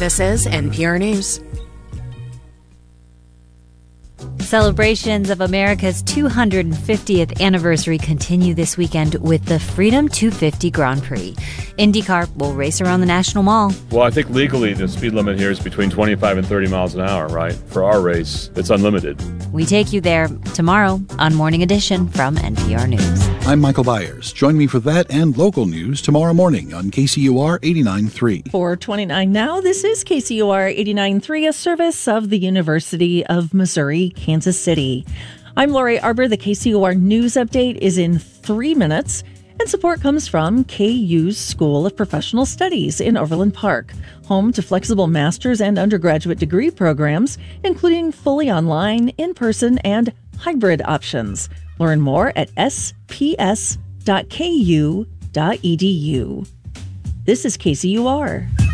This is NPR News. Celebrations of America's 250th anniversary continue this weekend with the Freedom 250 Grand Prix. IndyCar will race around the National Mall. Well, I think legally the speed limit here is between 25 and 30 miles an hour, right? For our race, it's unlimited. We take you there tomorrow on Morning Edition from NPR News. I'm Michael Byers. Join me for that and local news tomorrow morning on KCUR 89.3. 4:29 now. This is KCUR 89.3, a service of the University of Missouri, Kansas City. I'm Lori Arbor. The KCUR News Update is in 3 minutes, and support comes from KU's School of Professional Studies in Overland Park, home to flexible master's and undergraduate degree programs, including fully online, in-person, and hybrid options. Learn more at sps.ku.edu. This is KCUR.